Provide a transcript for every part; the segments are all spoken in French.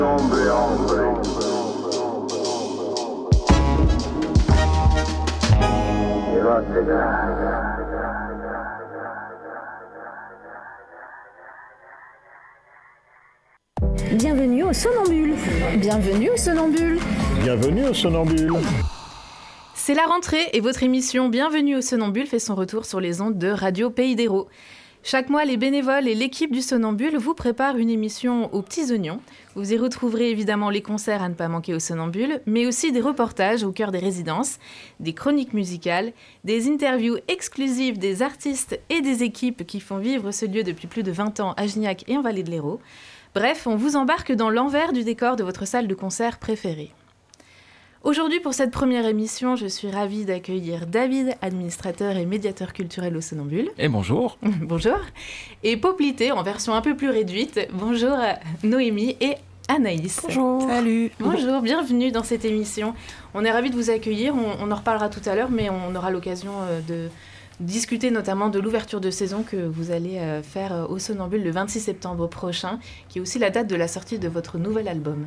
Bienvenue au Somnambule. Bienvenue au Somnambule. Bienvenue au Somnambule. C'est la rentrée et votre émission Bienvenue au Somnambule fait son retour sur les ondes de Radio Pays d'Hérault. Chaque mois, les bénévoles et l'équipe du Somnambule vous préparent une émission aux petits oignons. Vous y retrouverez évidemment les concerts à ne pas manquer au Somnambule, mais aussi des reportages au cœur des résidences, des chroniques musicales, des interviews exclusives des artistes et des équipes qui font vivre ce lieu depuis plus de 20 ans à Gignac et en Vallée de l'Hérault. Bref, on vous embarque dans l'envers du décor de votre salle de concert préférée. Aujourd'hui, pour cette première émission, je suis ravie d'accueillir David, administrateur et médiateur culturel au Somnambule. Et bonjour. Bonjour. Et Poplité, en version un peu plus réduite. Bonjour Noémie et Anaïs. Bonjour. Salut. Bonjour, bienvenue dans cette émission. On est ravis de vous accueillir, on en reparlera tout à l'heure, mais on aura l'occasion de discuter notamment de l'ouverture de saison que vous allez faire au Somnambule le 26 septembre prochain, qui est aussi la date de la sortie de votre nouvel album.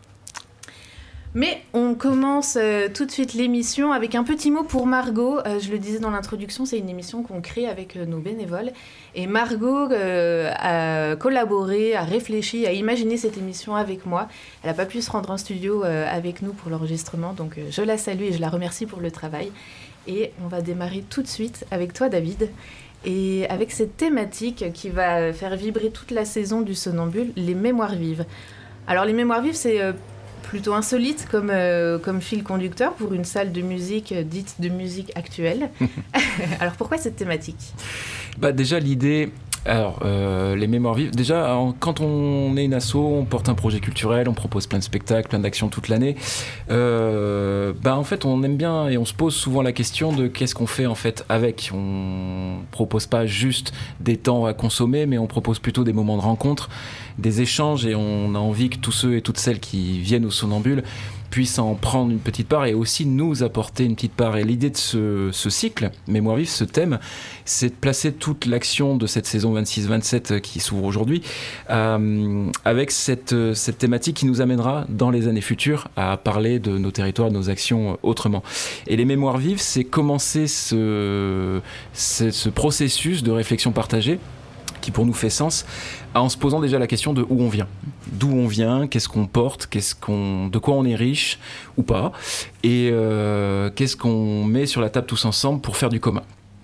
Mais on commence tout de suite l'émission avec un petit mot pour Margot. Je le disais dans l'introduction, c'est une émission qu'on crée avec nos bénévoles. Et Margot a collaboré, a réfléchi, a imaginé cette émission avec moi. Elle n'a pas pu se rendre en studio avec nous pour l'enregistrement, donc je la salue et je la remercie pour le travail. Et on va démarrer tout de suite avec toi, David. Et avec cette thématique qui va faire vibrer toute la saison du Somnambule, les mémoires vives. Alors les mémoires vives, c'est plutôt insolite comme fil conducteur pour une salle de musique dite de musique actuelle. Alors pourquoi cette thématique ? Déjà l'idée... Alors, les mémoires vives, déjà, quand on est une asso, on porte un projet culturel, on propose plein de spectacles, plein d'actions toute l'année. En fait, on aime bien et on se pose souvent la question de qu'est-ce qu'on fait en fait avec. On propose pas juste des temps à consommer, mais on propose plutôt des moments de rencontre, des échanges, et on a envie que tous ceux et toutes celles qui viennent au Somnambule puissent en prendre une petite part et aussi nous apporter une petite part. Et l'idée de ce cycle, Mémoire vive, ce thème, c'est de placer toute l'action de cette saison 26-27 qui s'ouvre aujourd'hui avec cette thématique qui nous amènera dans les années futures à parler de nos territoires, de nos actions autrement. Et les Mémoires vives, c'est commencer ce processus de réflexion partagée qui pour nous fait sens, en se posant déjà la question de où on vient. D'où on vient, qu'est-ce qu'on porte, de quoi on est riche ou pas, et qu'est-ce qu'on met sur la table tous ensemble pour faire du commun.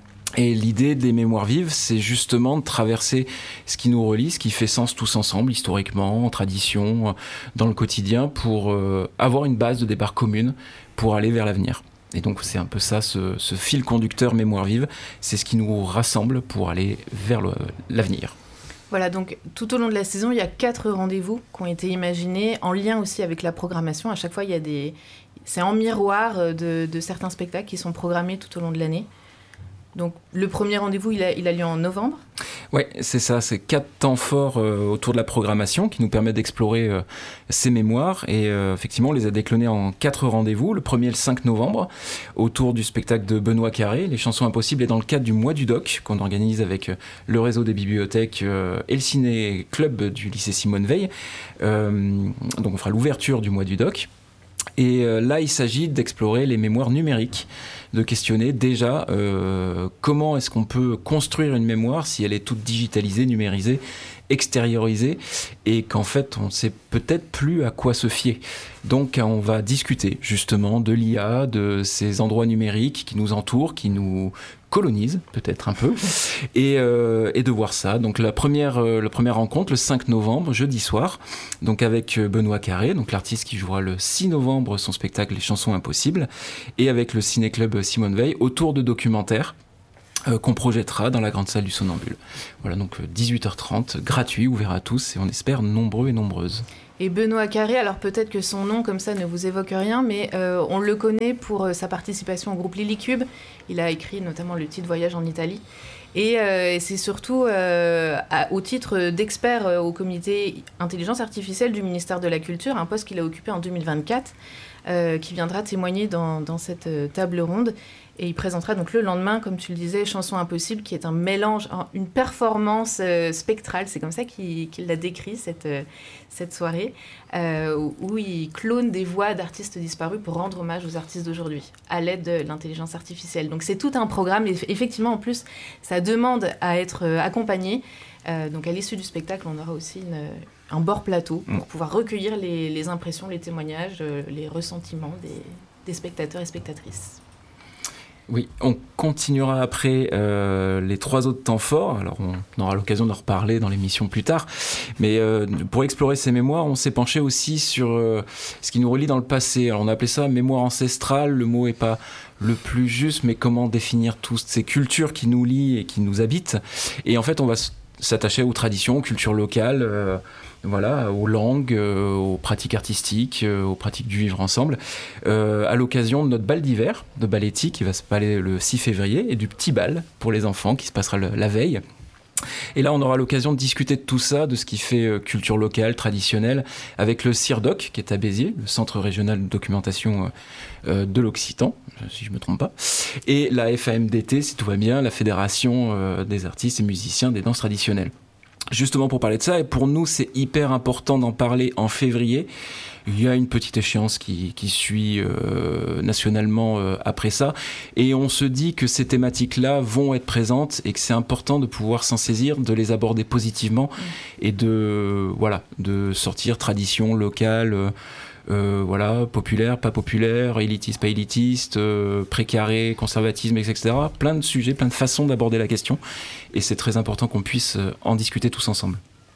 Et l'idée des mémoires vives, c'est justement de traverser ce qui nous relie, ce qui fait sens tous ensemble, historiquement, en tradition, dans le quotidien, pour avoir une base de départ commune pour aller vers l'avenir. Et donc c'est un peu ça, ce fil conducteur mémoire vive, c'est ce qui nous rassemble pour aller vers l'avenir. Voilà, donc tout au long de la saison, il y a 4 rendez-vous qui ont été imaginés, en lien aussi avec la programmation. À chaque fois, c'est en miroir de certains spectacles qui sont programmés tout au long de l'année. Donc le premier rendez-vous, il a lieu en novembre. Oui, c'est ça, c'est 4 temps forts autour de la programmation qui nous permettent d'explorer ces mémoires. Et effectivement, on les a déclinés en 4 rendez-vous. Le premier, le 5 novembre, autour du spectacle de Benoît Carré, Les chansons impossibles, et dans le cadre du mois du doc, qu'on organise avec le réseau des bibliothèques et le ciné-club du lycée Simone Veil. Donc on fera l'ouverture du mois du doc. Et là, il s'agit d'explorer les mémoires numériques, de questionner déjà comment est-ce qu'on peut construire une mémoire si elle est toute digitalisée, numérisée, extériorisée, et qu'en fait, on ne sait peut-être plus à quoi se fier. Donc, on va discuter justement de l'IA, de ces endroits numériques qui nous entourent, qui nous colonisent peut-être un peu, et de voir ça. Donc la première rencontre, le 5 novembre, jeudi soir, donc avec Benoît Carré, donc l'artiste qui jouera le 6 novembre son spectacle Les chansons impossibles, et avec le ciné-club Simone Veil, autour de documentaires qu'on projettera dans la grande salle du Somnambule. Voilà, donc 18h30, gratuit, ouvert à tous, et on espère nombreux et nombreuses. Et Benoît Carré, alors peut-être que son nom comme ça ne vous évoque rien, mais on le connaît pour sa participation au groupe Lilycube. Il a écrit notamment le titre Voyage en Italie. Et c'est surtout au titre d'expert au comité intelligence artificielle du ministère de la Culture, un poste qu'il a occupé en 2024, qui viendra témoigner dans cette table ronde. Et il présentera donc le lendemain, comme tu le disais, Chanson Impossible, qui est un mélange, une performance spectrale. C'est comme ça qu'il l'a décrit, cette soirée, où il clone des voix d'artistes disparus pour rendre hommage aux artistes d'aujourd'hui, à l'aide de l'intelligence artificielle. Donc c'est tout un programme. Et effectivement, en plus, ça demande à être accompagné. Donc à l'issue du spectacle, on aura aussi un bord plateau pour pouvoir recueillir les impressions, les témoignages, les ressentiments des spectateurs et spectatrices. Oui, on continuera après les 3 autres temps forts. Alors, on aura l'occasion d'en reparler dans l'émission plus tard. Mais pour explorer ces mémoires, on s'est penché aussi sur ce qui nous relie dans le passé. Alors, on a appelé ça mémoire ancestrale. Le mot n'est pas le plus juste, mais comment définir toutes ces cultures qui nous lient et qui nous habitent. Et en fait, on va s'attacher aux traditions, aux cultures locales, aux langues, aux pratiques artistiques, aux pratiques du vivre ensemble, à l'occasion de notre bal d'hiver, de Balletti, qui va se passer le 6 février, et du petit bal pour les enfants, qui se passera la veille. Et là, on aura l'occasion de discuter de tout ça, de ce qui fait culture locale, traditionnelle, avec le CIRDOC, qui est à Béziers, le Centre régional de documentation de l'Occitan, si je ne me trompe pas, et la FAMDT, si tout va bien, la Fédération des artistes et musiciens des danses traditionnelles. Justement pour parler de ça, et pour nous c'est hyper important d'en parler en février. Il y a une petite échéance qui suit nationalement après ça, et on se dit que ces thématiques-là vont être présentes et que c'est important de pouvoir s'en saisir, de les aborder positivement et de sortir tradition locale, populaire, pas populaire, élitiste, pas élitiste, précaré, conservatisme, etc. Plein de sujets, plein de façons d'aborder la question, et c'est très important qu'on puisse en discuter tous ensemble.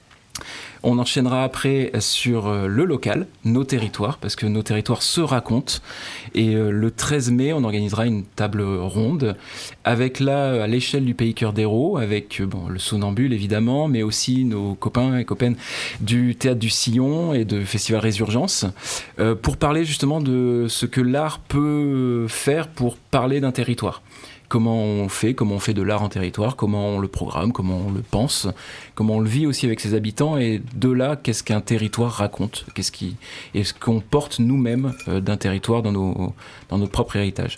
On enchaînera après sur le local, nos territoires, parce que nos territoires se racontent. Et le 13 mai, on organisera une table ronde avec à l'échelle du Pays Cœur d'Hérault, avec le Sonambule évidemment, mais aussi nos copains et copaines du Théâtre du Sillon et du Festival Résurgence, pour parler justement de ce que l'art peut faire pour parler d'un territoire. Comment on fait de l'art en territoire, comment on le programme, comment on le pense, comment on le vit aussi avec ses habitants, et de là, qu'est-ce qu'un territoire raconte, est-ce qu'on porte nous-mêmes d'un territoire dans notre propre héritage.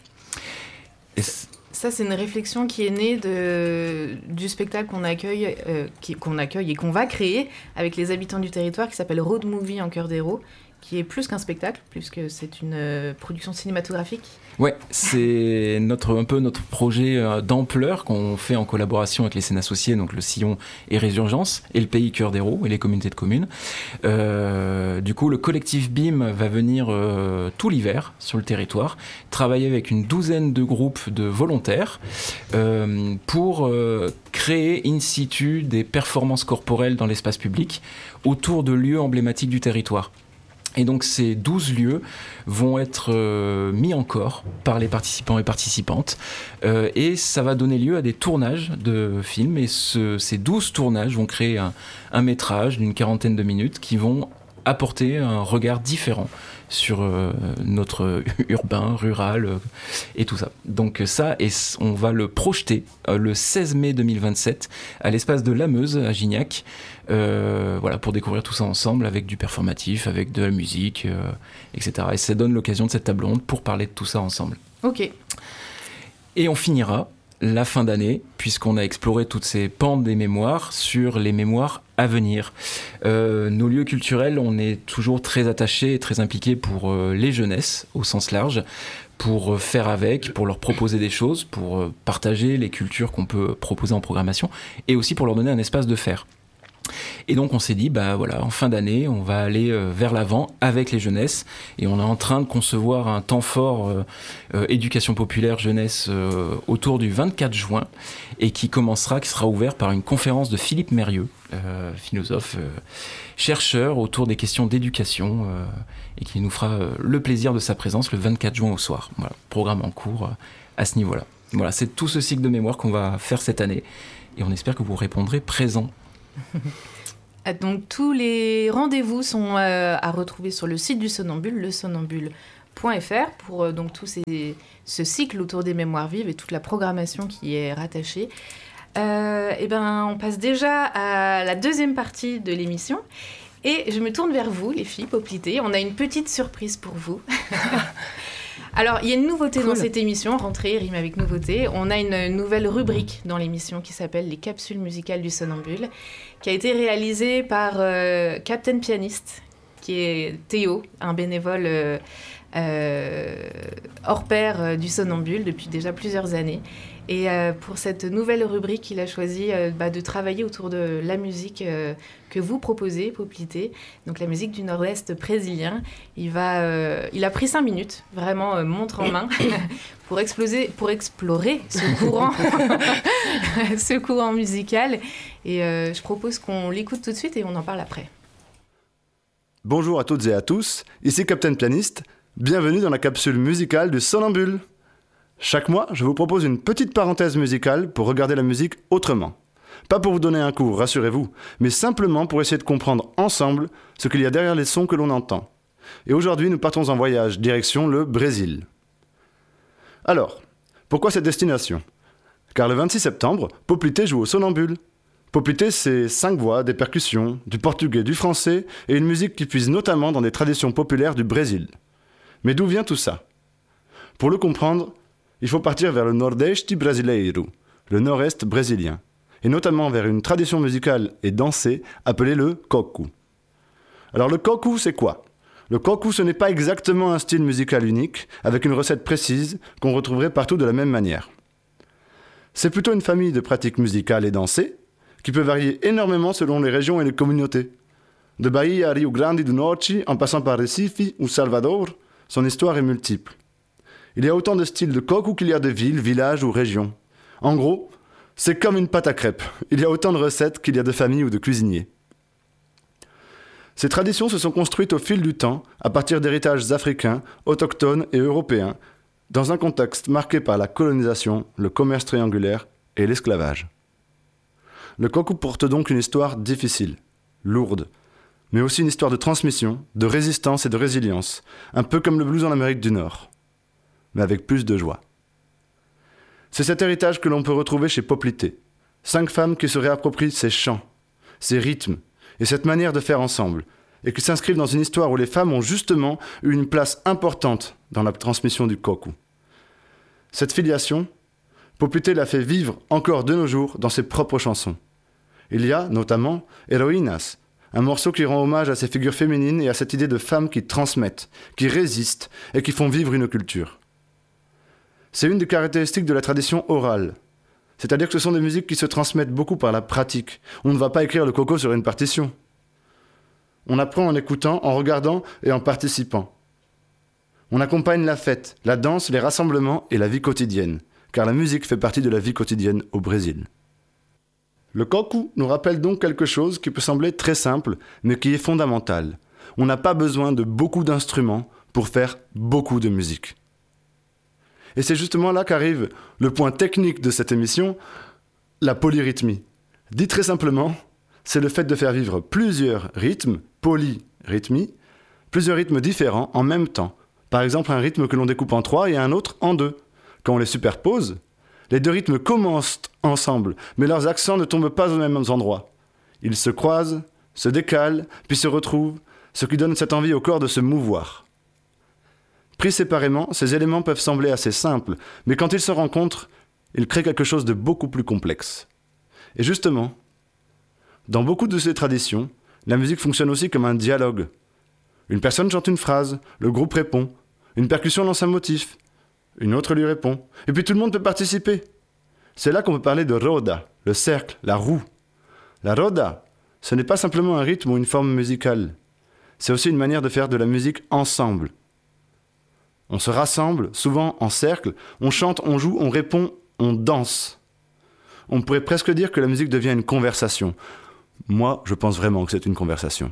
Ça, c'est une réflexion qui est née du spectacle qu'on accueille et qu'on va créer avec les habitants du territoire, qui s'appelle Road Movie en Cœur d'Hérault, qui est plus qu'un spectacle, puisque c'est une production cinématographique. Ouais, c'est un peu notre projet d'ampleur qu'on fait en collaboration avec les scènes associées, donc le Sillon et Résurgence, et le Pays Cœur d'Hérault et les communautés de communes. Du coup, le collectif BIM va venir tout l'hiver sur le territoire, travailler avec une douzaine de groupes de volontaires pour créer in situ des performances corporelles dans l'espace public autour de lieux emblématiques du territoire. Et donc ces 12 lieux vont être mis en corps par les participants et participantes, et ça va donner lieu à des tournages de films, et ces 12 tournages vont créer un métrage d'une 40aine de minutes qui vont apporter un regard différent sur notre urbain, rural et tout ça. Donc ça, et on va le projeter le 16 mai 2027 à l'espace de la Meuse à Gignac, pour découvrir tout ça ensemble avec du performatif, avec de la musique, etc. Et ça donne l'occasion de cette table ronde pour parler de tout ça ensemble. Ok. Et on finira la fin d'année, puisqu'on a exploré toutes ces pentes des mémoires, sur les mémoires à venir. Nos lieux culturels, on est toujours très attachés et très impliqués pour les jeunesses, au sens large, pour faire avec, pour leur proposer des choses, pour partager les cultures qu'on peut proposer en programmation, et aussi pour leur donner un espace de faire. Et donc on s'est dit, en fin d'année, on va aller vers l'avant avec les jeunesses, et on est en train de concevoir un temps fort éducation populaire jeunesse autour du 24 juin, et qui sera ouvert par une conférence de Philippe Mérieux, philosophe, chercheur autour des questions d'éducation, et qui nous fera le plaisir de sa présence le 24 juin au soir. Voilà, programme en cours à ce niveau-là. Voilà, c'est tout ce cycle de mémoire qu'on va faire cette année, et on espère que vous répondrez présent. Donc tous les rendez-vous sont à retrouver sur le site du Sonambule, lesonambule.fr, pour donc ce cycle autour des mémoires vives et toute la programmation qui est rattachée. On passe déjà à la deuxième partie de l'émission, Et je me tourne vers vous, les filles, Poplité. On a une petite surprise pour vous. Alors, il y a une nouveauté dans cette émission. Rentrée rime avec nouveauté. On a une nouvelle rubrique dans l'émission qui s'appelle les capsules musicales du Somnambule, qui a été réalisée par Captain Pianiste, qui est Théo, un bénévole hors pair du Somnambule depuis déjà plusieurs années. Et pour cette nouvelle rubrique, il a choisi de travailler autour de la musique que vous proposez, Poplité, donc la musique du nord-est brésilien. Il a pris 5 minutes, vraiment montre en main, pour explorer ce courant musical. Et je propose qu'on l'écoute tout de suite et on en parle après. Bonjour à toutes et à tous, ici Captain Pianiste. Bienvenue dans la capsule musicale du Somnambule. Chaque mois, je vous propose une petite parenthèse musicale pour regarder la musique autrement. Pas pour vous donner un cours, rassurez-vous, mais simplement pour essayer de comprendre ensemble ce qu'il y a derrière les sons que l'on entend. Et aujourd'hui, nous partons en voyage, direction le Brésil. Alors, pourquoi cette destination ? Car le 26 septembre, Poplité joue au Somnambule. Poplité, c'est 5 voix, des percussions, du portugais, du français et une musique qui puise notamment dans des traditions populaires du Brésil. Mais d'où vient tout ça ? Pour le comprendre, il faut partir vers le Nordeste brasileiro, le nord-est brésilien, et notamment vers une tradition musicale et dansée appelée le coco. Alors le coco, c'est quoi ? Le coco, ce n'est pas exactement un style musical unique, avec une recette précise qu'on retrouverait partout de la même manière. C'est plutôt une famille de pratiques musicales et dansées, qui peut varier énormément selon les régions et les communautés. De Bahia à Rio Grande do Norte, en passant par Recife ou Salvador, son histoire est multiple. Il y a autant de styles de coco qu'il y a de villes, villages ou régions. En gros, c'est comme une pâte à crêpes. Il y a autant de recettes qu'il y a de familles ou de cuisiniers. Ces traditions se sont construites au fil du temps, à partir d'héritages africains, autochtones et européens, dans un contexte marqué par la colonisation, le commerce triangulaire et l'esclavage. Le coco porte donc une histoire difficile, lourde, mais aussi une histoire de transmission, de résistance et de résilience, un peu comme le blues en Amérique du Nord, mais avec plus de joie. C'est cet héritage que l'on peut retrouver chez Poplité. 5 femmes qui se réapproprient ces chants, ces rythmes et cette manière de faire ensemble, et qui s'inscrivent dans une histoire où les femmes ont justement eu une place importante dans la transmission du coco. Cette filiation, Poplité l'a fait vivre encore de nos jours dans ses propres chansons. Il y a notamment Heroínas, un morceau qui rend hommage à ces figures féminines et à cette idée de femmes qui transmettent, qui résistent et qui font vivre une culture. C'est une des caractéristiques de la tradition orale. C'est-à-dire que ce sont des musiques qui se transmettent beaucoup par la pratique. On ne va pas écrire le coco sur une partition. On apprend en écoutant, en regardant et en participant. On accompagne la fête, la danse, les rassemblements et la vie quotidienne, car la musique fait partie de la vie quotidienne au Brésil. Le coco nous rappelle donc quelque chose qui peut sembler très simple, mais qui est fondamental. On n'a pas besoin de beaucoup d'instruments pour faire beaucoup de musique. Et c'est justement là qu'arrive le point technique de cette émission, la polyrythmie. Dit très simplement, c'est le fait de faire vivre plusieurs rythmes, polyrythmie, plusieurs rythmes différents en même temps. Par exemple, un rythme que l'on découpe en 3 et un autre en 2. Quand on les superpose, les 2 rythmes commencent ensemble, mais leurs accents ne tombent pas aux mêmes endroits. Ils se croisent, se décalent, puis se retrouvent, ce qui donne cette envie au corps de se mouvoir. Pris séparément, ces éléments peuvent sembler assez simples, mais quand ils se rencontrent, ils créent quelque chose de beaucoup plus complexe. Et justement, dans beaucoup de ces traditions, la musique fonctionne aussi comme un dialogue. Une personne chante une phrase, le groupe répond, une percussion lance un motif, une autre lui répond, et puis tout le monde peut participer. C'est là qu'on peut parler de roda, le cercle, la roue. La roda, ce n'est pas simplement un rythme ou une forme musicale, c'est aussi une manière de faire de la musique ensemble. On se rassemble, souvent en cercle, on chante, on joue, on répond, on danse. On pourrait presque dire que la musique devient une conversation. Moi, je pense vraiment que c'est une conversation.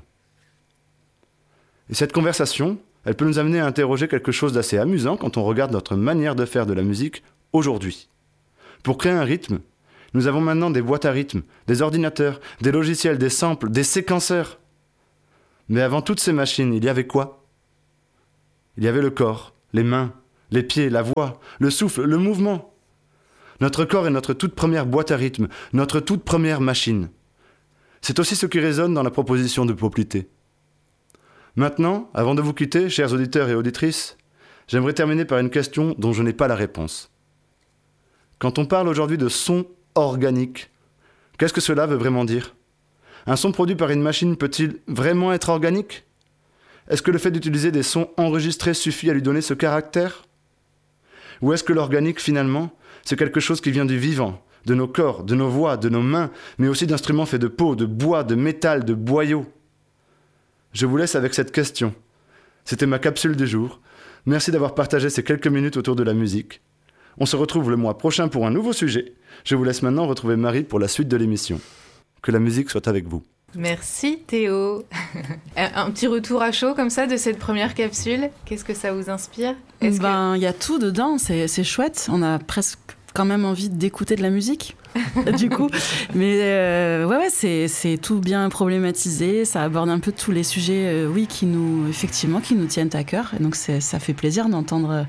Et cette conversation, elle peut nous amener à interroger quelque chose d'assez amusant quand on regarde notre manière de faire de la musique aujourd'hui. Pour créer un rythme, nous avons maintenant des boîtes à rythme, des ordinateurs, des logiciels, des samples, des séquenceurs. Mais avant toutes ces machines, il y avait quoi ? Il y avait le corps, les mains, les pieds, la voix, le souffle, le mouvement. Notre corps est notre toute première boîte à rythme, notre toute première machine. C'est aussi ce qui résonne dans la proposition de Poplité. Maintenant, avant de vous quitter, chers auditeurs et auditrices, j'aimerais terminer par une question dont je n'ai pas la réponse. Quand on parle aujourd'hui de son organique, qu'est-ce que cela veut vraiment dire ? Un son produit par une machine peut-il vraiment être organique ? Est-ce que le fait d'utiliser des sons enregistrés suffit à lui donner ce caractère ? Ou est-ce que l'organique, finalement, c'est quelque chose qui vient du vivant, de nos corps, de nos voix, de nos mains, mais aussi d'instruments faits de peau, de bois, de métal, de boyaux ? Je vous laisse avec cette question. C'était ma capsule du jour. Merci d'avoir partagé ces quelques minutes autour de la musique. On se retrouve le mois prochain pour un nouveau sujet. Je vous laisse maintenant retrouver Marie pour la suite de l'émission. Que la musique soit avec vous. Merci Théo. Un petit retour à chaud comme ça de cette première capsule. Qu'est-ce que ça vous inspire ? Il y a tout dedans, c'est chouette. On a presque quand même envie d'écouter de la musique, du coup. Mais c'est tout bien problématisé. Ça aborde un peu tous les sujets, qui nous tiennent à cœur. Et donc ça fait plaisir d'entendre,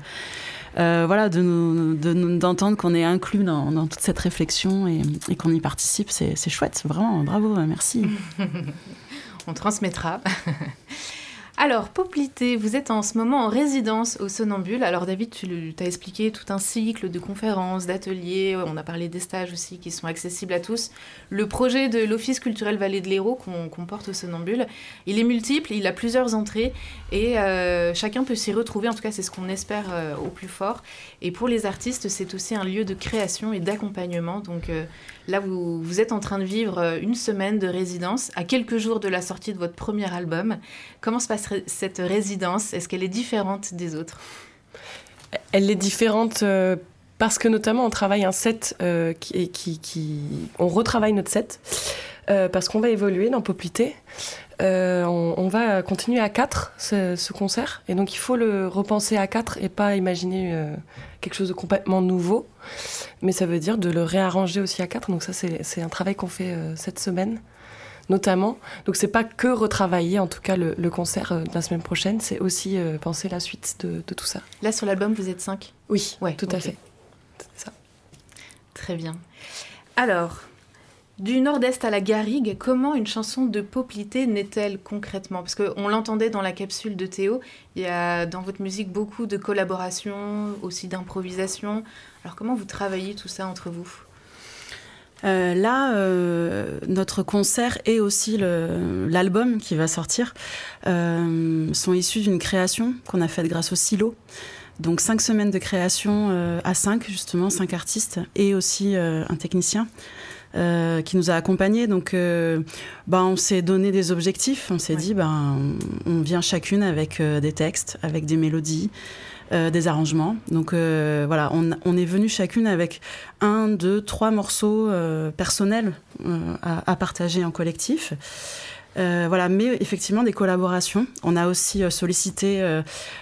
d'entendre qu'on est inclus dans toute cette réflexion et qu'on y participe. C'est chouette, vraiment. Bravo, merci. On transmettra. Alors, Poplité, vous êtes en ce moment en résidence au Somnambule. Alors, David, tu as expliqué tout un cycle de conférences, d'ateliers. On a parlé des stages aussi qui sont accessibles à tous. Le projet de l'Office culturel Vallée de l'Hérault qu'on porte au Somnambule, il est multiple, il a plusieurs entrées et chacun peut s'y retrouver. En tout cas, c'est ce qu'on espère au plus fort. Et pour les artistes, c'est aussi un lieu de création et d'accompagnement. Donc là, vous êtes en train de vivre une semaine de résidence à quelques jours de la sortie de votre premier album. Comment se passe cette résidence ? Est-ce qu'elle est différente des autres ? Elle est différente parce que notamment on travaille un set on retravaille notre set parce qu'on va évoluer dans Poplité. On va continuer à 4 ce concert et donc il faut le repenser à 4 et pas imaginer quelque chose de complètement nouveau, mais ça veut dire de le réarranger aussi à 4. Donc ça c'est un travail qu'on fait cette semaine notamment. Donc c'est pas que retravailler en tout cas le concert de la semaine prochaine, c'est aussi penser la suite de tout ça. Là sur l'album vous êtes 5 ? Oui, ouais, tout à fait. C'est ça. Très bien. Alors, du Nord-Est à la Garrigue, comment une chanson de Poplité naît-elle concrètement ? Parce qu'on l'entendait dans la capsule de Théo, il y a dans votre musique beaucoup de collaboration, aussi d'improvisation. Alors comment vous travaillez tout ça entre vous ? Notre concert et aussi l'album qui va sortir sont issus d'une création qu'on a faite grâce au Silo. Donc 5 semaines de création à 5 artistes et aussi un technicien qui nous a accompagnés. Donc on s'est donné des objectifs, on s'est dit on vient chacune avec des textes, avec des mélodies, des arrangements. Donc on est venu chacune avec 1, 2, 3 morceaux personnels à partager en collectif. Mais effectivement des collaborations. On a aussi sollicité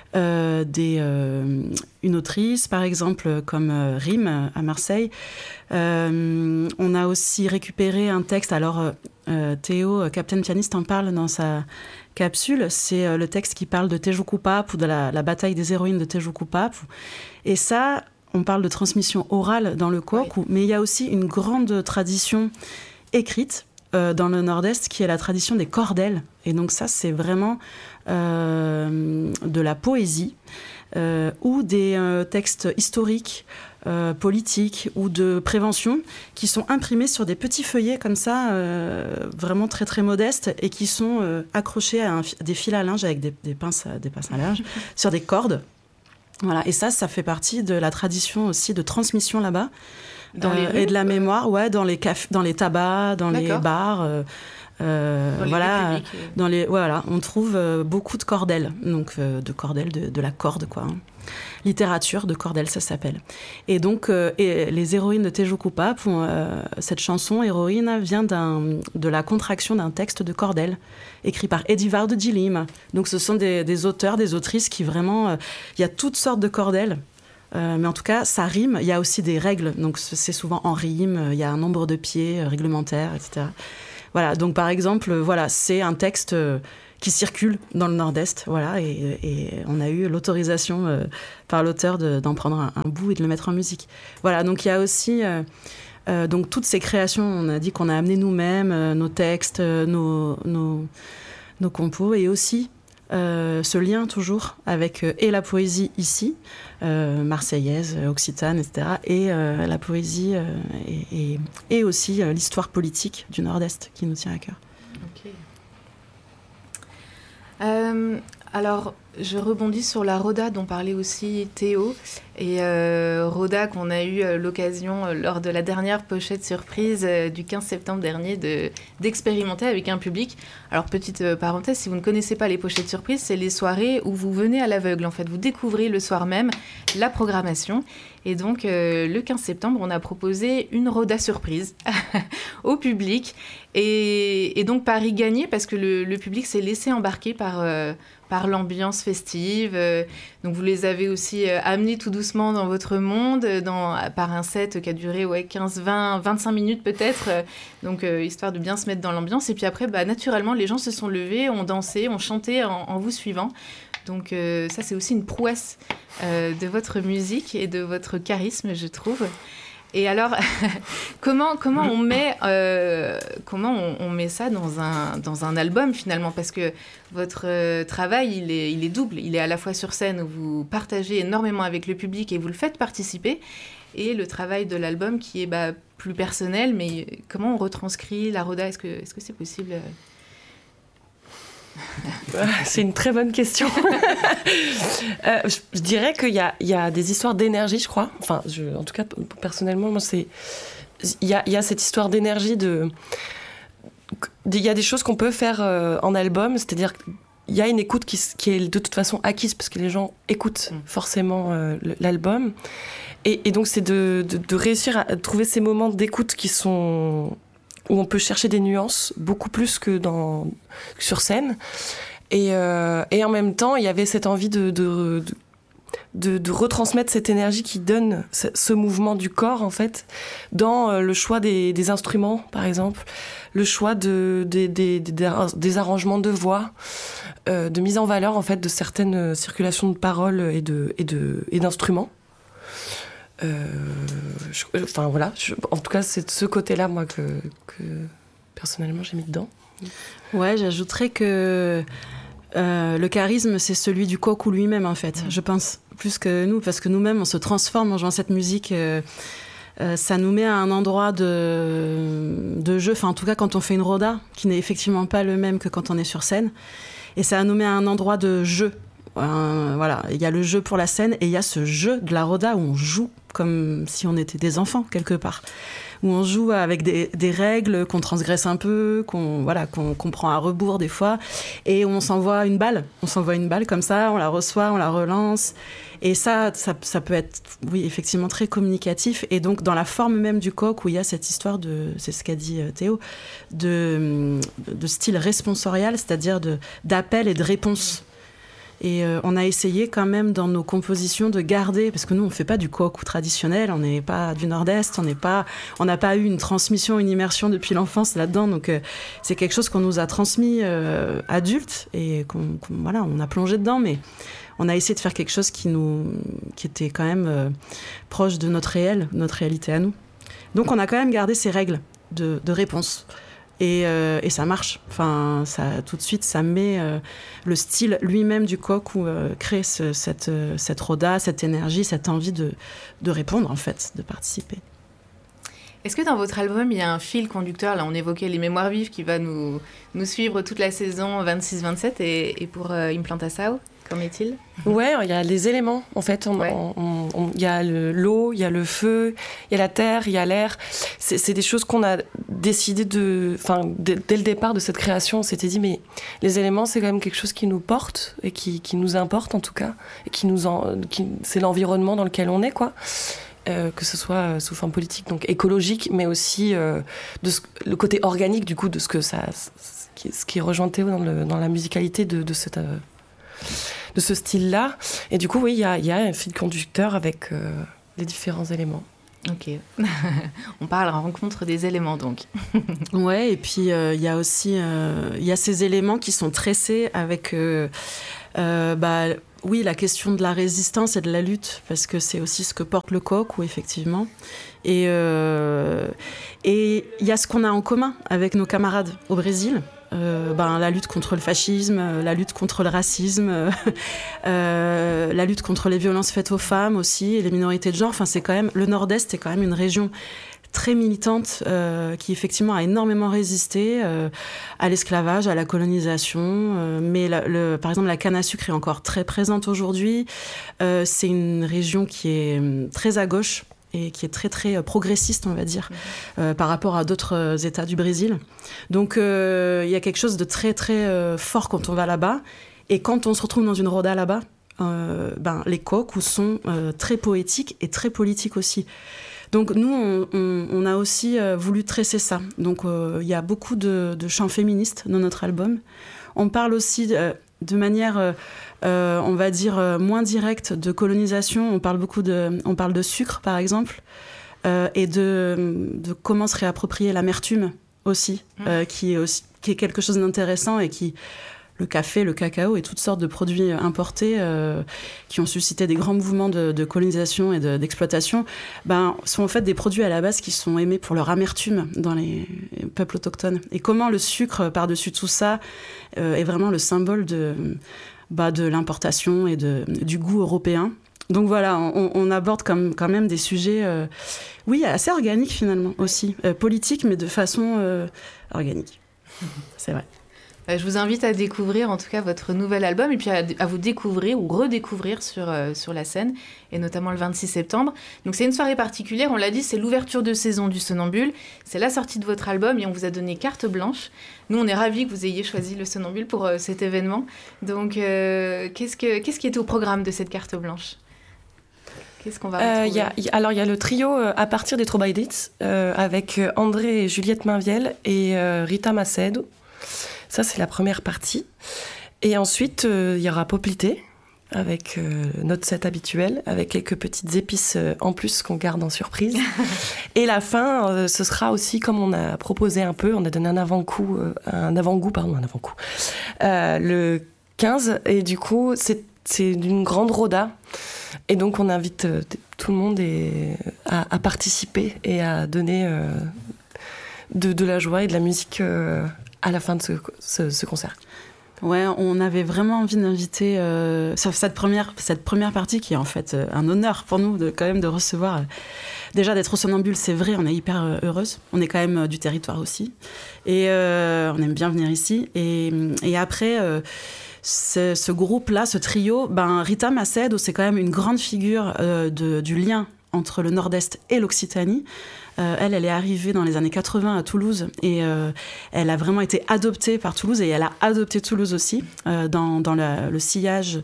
une autrice, par exemple, comme Rime à Marseille. On a aussi récupéré un texte. Alors, Théo, Captain Pianiste, en parle dans sa capsule. C'est le texte qui parle de Tejukupapu, de la bataille des héroïnes de Tejukupapu. Et ça, on parle de transmission orale dans le Koku, mais il y a aussi une grande tradition écrite dans le Nord-Est, qui est la tradition des cordels. Et donc ça, c'est vraiment de la poésie ou des textes historiques, politiques ou de prévention qui sont imprimés sur des petits feuillets comme ça, vraiment très très modestes, et qui sont accrochés à des fils à linge avec des pinces à linge sur des cordes. Voilà. Et ça fait partie de la tradition aussi de transmission là-bas. Dans les rues, et de la mémoire, dans les dans les tabacs, dans les bars, on trouve beaucoup de cordels, donc de cordels de la corde, quoi. Littérature de cordel, ça s'appelle. Et donc, et les héroïnes de Tejukupapu, cette chanson héroïne vient de la contraction d'un texte de cordel écrit par Edivar de Dilim. Donc, ce sont des auteurs, des autrices qui vraiment, il y a toutes sortes de cordels. Mais en tout cas, ça rime. Il y a aussi des règles. Donc, c'est souvent en rime. Il y a un nombre de pieds réglementaire, etc. Voilà. Donc, par exemple, c'est un texte qui circule dans le Nord-Est. Voilà. Et on a eu l'autorisation par l'auteur d'en prendre un bout et de le mettre en musique. Voilà. Donc, il y a aussi donc toutes ces créations. On a dit qu'on a amené nous-mêmes nos textes, nos compos, et aussi ce lien toujours avec et la poésie ici, marseillaise, occitane, etc., et la poésie et aussi l'histoire politique du Nord-Est qui nous tient à cœur. Ok. Alors, je rebondis sur la Rhoda dont parlait aussi Théo. Et Rhoda qu'on a eu l'occasion, lors de la dernière pochette surprise du 15 septembre dernier, d'expérimenter avec un public. Alors, petite parenthèse, si vous ne connaissez pas les pochettes surprises, c'est les soirées où vous venez à l'aveugle. En fait, vous découvrez le soir même la programmation. Et donc, le 15 septembre, on a proposé une Rhoda surprise au public. Et donc, pari gagné, parce que le public s'est laissé embarquer par l'ambiance festive. Donc, vous les avez aussi amenés tout doucement dans votre monde, par un set qui a duré 15, 20, 25 minutes peut-être. Donc, histoire de bien se mettre dans l'ambiance. Et puis après, naturellement, les gens se sont levés, ont dansé, ont chanté en vous suivant. Donc ça, c'est aussi une prouesse de votre musique et de votre charisme, je trouve. Et alors, comment on met ça dans un album, finalement? Parce que votre travail, il est double. Il est à la fois sur scène, où vous partagez énormément avec le public et vous le faites participer, et le travail de l'album qui est plus personnel. Mais comment on retranscrit la Rhoda? Est-ce que c'est possible? C'est une très bonne question. Je dirais qu'il y a des histoires d'énergie, je crois. Enfin, en tout cas, personnellement, moi, il y a cette histoire d'énergie il y a des choses qu'on peut faire en album, c'est-à-dire qu'il y a une écoute qui est de toute façon acquise, parce que les gens écoutent forcément l'album. Et donc, c'est de réussir à trouver ces moments d'écoute où on peut chercher des nuances beaucoup plus que sur scène. Et en même temps, il y avait cette envie de retransmettre cette énergie qui donne ce mouvement du corps, en fait, dans le choix des instruments, par exemple, le choix des arrangements de voix, de mise en valeur, en fait, de certaines circulations de paroles et d'instruments. Enfin voilà, en tout cas c'est de ce côté-là moi que personnellement j'ai mis dedans. Ouais, j'ajouterais que le charisme c'est celui du coq ou lui-même en fait, je pense, plus que nous, parce que nous-mêmes on se transforme en jouant cette musique. Ça nous met à un endroit de jeu, enfin en tout cas quand on fait une Rhoda, qui n'est effectivement pas le même que quand on est sur scène, et ça nous met à un endroit de jeu. Voilà, il y a le jeu pour la scène et il y a ce jeu de la Rhoda où on joue comme si on était des enfants quelque part, où on joue avec des règles qu'on transgresse un peu, qu'on prend à rebours des fois, et on s'envoie une balle comme ça, on la reçoit, on la relance, et ça peut être, oui, effectivement très communicatif. Et donc dans la forme même du coq, où il y a cette histoire c'est ce qu'a dit Théo, de style responsorial, c'est-à-dire d'appel et de réponse. Et on a essayé quand même dans nos compositions de garder, parce que nous on fait pas du koku traditionnel, on n'est pas du Nord-Est, on n'a pas eu une transmission, une immersion depuis l'enfance là-dedans, donc c'est quelque chose qu'on nous a transmis adultes et on a plongé dedans, mais on a essayé de faire quelque chose qui était quand même proche de notre réalité à nous. Donc on a quand même gardé ces règles de réponse. Et ça marche. Enfin, tout de suite, ça met le style lui-même du coq où crée cette Rhoda, cette énergie, cette envie de répondre, en fait, de participer. Est-ce que dans votre album, il y a un fil conducteur? Là, on évoquait les mémoires vives qui va nous suivre toute la saison 26-27. Et pour Implantação, qu'en est-il? Ouais, il y a les éléments, en fait. Il y a l'eau, il y a le feu, il y a la terre, il y a l'air. C'est des choses qu'on a décidé dès le départ de cette création, on s'était dit, mais les éléments, c'est quand même quelque chose qui nous porte, et qui nous importe, en tout cas. Et c'est l'environnement dans lequel on est, quoi. Que ce soit sous forme politique, donc écologique, mais aussi le côté organique, du coup, de ce qui rejoint Théo dans la musicalité de ce style-là. Et du coup, oui, il y a un fil conducteur avec les différents éléments. Ok. On parle en rencontre des éléments, donc. Ouais, et puis il y a aussi ces éléments qui sont tressés avec... oui, la question de la résistance et de la lutte, parce que c'est aussi ce que porte le coq, effectivement. Et il y a ce qu'on a en commun avec nos camarades au Brésil, la lutte contre le fascisme, la lutte contre le racisme, la lutte contre les violences faites aux femmes aussi, et les minorités de genre. Enfin, c'est quand même, le Nord-Est est quand même une région très militante qui effectivement a énormément résisté à l'esclavage, à la colonisation. Mais par exemple, la canne à sucre est encore très présente aujourd'hui. C'est une région qui est très à gauche et qui est très très progressiste, on va dire, par rapport à d'autres États du Brésil. Donc il y a quelque chose de très très fort quand on va là-bas. Et quand on se retrouve dans une roda là-bas, les coqs sont très poétiques et très politiques aussi. Donc nous, on a aussi voulu tresser ça. Donc il y a beaucoup de chants féministes dans notre album. On parle aussi de manière, on va dire, moins directe de colonisation. On parle de sucre, par exemple, et de comment se réapproprier l'amertume aussi, qui est quelque chose d'intéressant et qui... Le café, le cacao et toutes sortes de produits importés qui ont suscité des grands mouvements de colonisation et d'exploitation, sont en fait des produits à la base qui sont aimés pour leur amertume dans les peuples autochtones. Et comment le sucre, par-dessus tout ça, est vraiment le symbole de l'importation et du goût européen. Donc voilà, on aborde quand même des sujets, assez organiques finalement aussi, politiques, mais de façon organique. C'est vrai. Je vous invite à découvrir en tout cas votre nouvel album et puis à vous découvrir ou redécouvrir sur la scène, et notamment le 26 septembre. Donc c'est une soirée particulière, on l'a dit, c'est l'ouverture de saison du Sonambule, c'est la sortie de votre album et on vous a donné carte blanche. Nous on est ravis que vous ayez choisi le Sonambule pour cet événement. Donc qu'est-ce qui est au programme de cette carte blanche ? Qu'est-ce qu'on va retrouver ? Il y a le trio à partir des Trobaidites avec André et Juliette Mainviel et Rita Macedo. Ça, c'est la première partie. Et ensuite, il y aura Poplité, avec notre set habituel, avec quelques petites épices en plus qu'on garde en surprise. Et la fin, ce sera aussi, comme on a proposé un peu, on a donné un avant-goût, le 15. Et du coup, c'est d'une grande roda. Et donc, on invite tout le monde à participer et à donner de la joie et de la musique à la fin de ce concert. Ouais, on avait vraiment envie d'inviter cette première partie qui est en fait un honneur pour nous quand même de recevoir. Déjà d'être au Sonambule, c'est vrai, on est hyper heureuse. On est quand même du territoire aussi. Et on aime bien venir ici. Et après, ce groupe-là, ce trio, Rita Macedo, c'est quand même une grande figure du lien entre le Nord-Est et l'Occitanie. Elle est arrivée dans les années 80 à Toulouse et elle a vraiment été adoptée par Toulouse et elle a adopté Toulouse aussi dans le sillage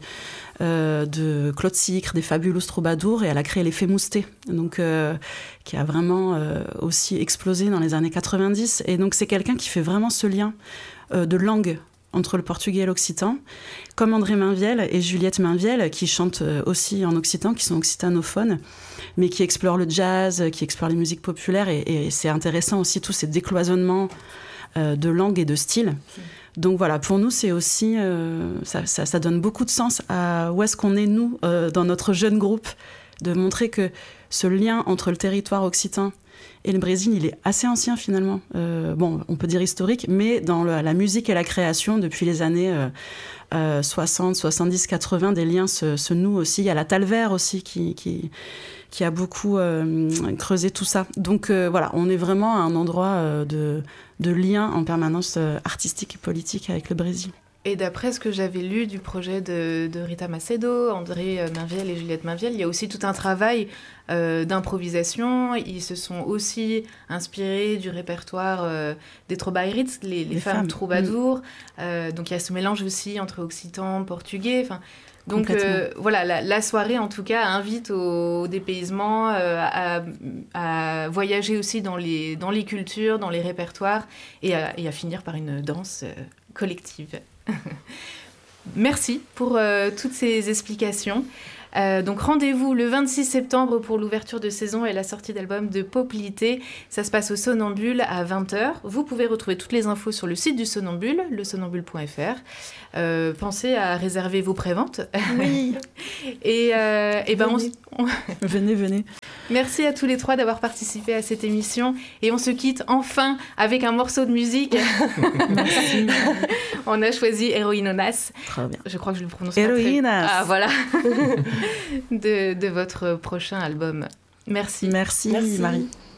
de Claude Sicre, des Fabulous Troubadours, et elle a créé les Fémoustés, donc qui a vraiment aussi explosé dans les années 90. Et donc c'est quelqu'un qui fait vraiment ce lien de langue entre le portugais et l'occitan, comme André Mainviel et Juliette Mainviel, qui chantent aussi en occitan, qui sont occitanophones, mais qui explorent le jazz, qui explorent les musiques populaires, et c'est intéressant aussi tous ces décloisonnements de langue et de style. Donc voilà, pour nous, c'est aussi, ça donne beaucoup de sens à où est-ce qu'on est, nous, dans notre jeune groupe, de montrer que ce lien entre le territoire occitan et le Brésil, il est assez ancien finalement. On peut dire historique, mais dans la musique et la création, depuis les années 60, 70, 80, des liens se nouent aussi. Il y a la Talver aussi qui a beaucoup creusé tout ça. Donc voilà, on est vraiment à un endroit de lien en permanence artistique et politique avec le Brésil. Et d'après ce que j'avais lu du projet de Rita Macedo, André Mainviel et Juliette Mainviel, il y a aussi tout un travail d'improvisation. Ils se sont aussi inspirés du répertoire des Trobaidites, les femmes troubadours. Donc il y a ce mélange aussi entre occitan, portugais. Donc voilà, la soirée en tout cas invite au dépaysement, à voyager aussi dans les cultures, dans les répertoires, et à finir par une danse collective. Merci pour toutes ces explications. Donc rendez-vous le 26 septembre pour l'ouverture de saison et la sortie d'album de Poplité. Ça se passe au Sonambule à 20h. Vous pouvez retrouver toutes les infos sur le site du Sonambule, lesonambule.fr. Pensez à réserver vos préventes. Oui. Et venez. Merci à tous les trois d'avoir participé à cette émission. Et on se quitte enfin avec un morceau de musique. Merci. On a choisi Héroïnonas. Très bien. Je crois que je le prononce pas Héroïnas. très... Ah, voilà. de votre prochain album. Merci. Merci. Marie.